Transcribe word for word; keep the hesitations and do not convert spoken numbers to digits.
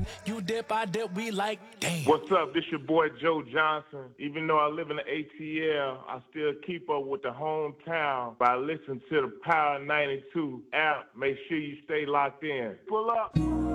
You dip, I dip, we like, damn. What's up? This your boy Joe Johnson. Even though I live in the A T L, I still keep up with the hometown by listening to the Power ninety-two app. Make sure you stay locked in. Pull up.